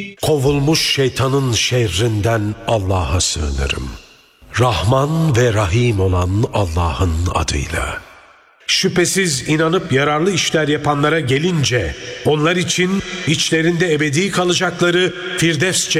kovulmuş şeytanın şerrinden Allah'a sığınırım. Rahman ve Rahim olan Allah'ın adıyla. Şüphesiz inanıp yararlı işler yapanlara gelince onlar için içlerinde ebedi kalacakları Firdevs